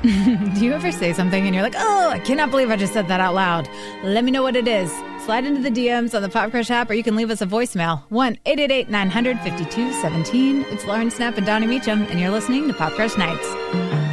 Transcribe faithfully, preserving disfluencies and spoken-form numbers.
Do you ever say something and you're like, oh, I cannot believe I just said that out loud? Let me know what it is. Slide into the D Ms on the Pop Crush app, or you can leave us a voicemail. one eight eight eight nine hundred fifty-two seventeen. It's Lauren Snap and Donnie Meacham, and you're listening to Pop Crush Nights.